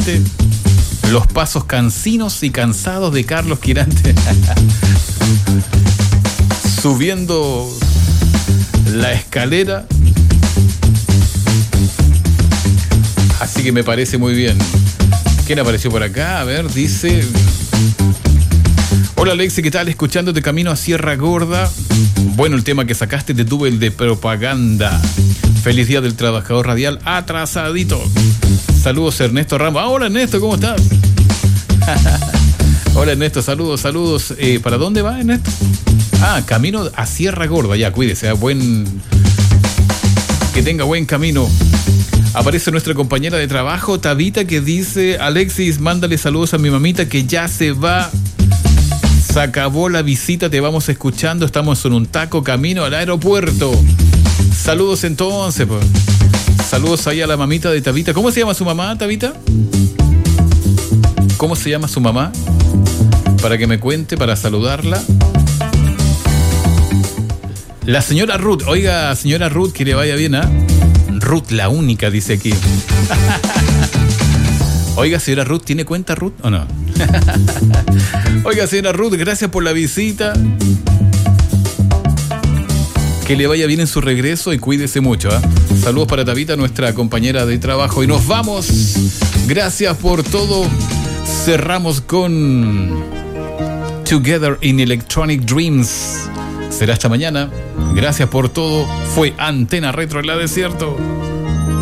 atentamente los pasos cansinos y cansados de Carlos Quirante subiendo la escalera. Así que me parece muy bien. ¿Quién apareció por acá? A ver, dice... Hola Alexi, ¿qué tal? Escuchándote camino a Sierra Gorda. Bueno, el tema que sacaste, te tuve el de propaganda. Feliz Día del Trabajador Radial atrasadito. Saludos Ernesto Ramos. Ah, hola Ernesto, ¿cómo estás? Hola Ernesto, saludos. ¿Para dónde va Ernesto? Ah, camino a Sierra Gorda. Ya, cuídese, que tenga buen camino. Aparece nuestra compañera de trabajo, Tabita, que dice: Alexis, mándale saludos a mi mamita que ya se va. Se acabó la visita, te vamos escuchando. Estamos en un taco camino al aeropuerto. Saludos entonces, pues. Saludos ahí a la mamita de Tabita. ¿Cómo se llama su mamá, Tabita? ¿Cómo se llama su mamá? Para que me cuente, para saludarla. La señora Ruth. Oiga, señora Ruth, que le vaya bien, ¿ah? Ruth la única, dice aquí. Oiga, señora Ruth, ¿tiene cuenta Ruth o no? Oiga, señora Ruth, gracias por la visita. Que le vaya bien en su regreso y cuídese mucho, ¿eh? Saludos para Tabita, nuestra compañera de trabajo. Y nos vamos. Gracias por todo. Cerramos con Together in Electronic Dreams. Será hasta mañana. Gracias por todo. Fue Antena Retro en la Desierto.